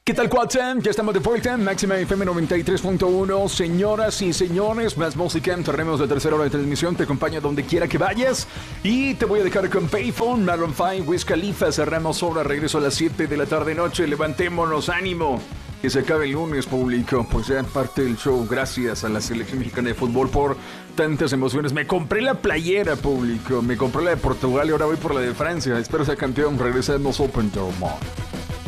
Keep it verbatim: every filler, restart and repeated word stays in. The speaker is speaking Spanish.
¿Qué tal, Cuatzam? Ya estamos de vuelta. Máxima F M noventa y tres punto uno. Señoras y señores, más música. Terremos de tercera hora de transmisión. Te acompaña donde quiera que vayas. Y te voy a dejar con Payphone, Maroon cinco, Wiz Khalifa. Cerramos hora. Regreso a las siete de la tarde noche. Levantémonos, ánimo. Que se acabe el lunes, público. Pues ya parte del show. Gracias a la selección mexicana de fútbol por tantas emociones. Me compré la playera, público. Me compré la de Portugal y ahora voy por la de Francia. Espero sea campeón. Regresamos Open Door Mall.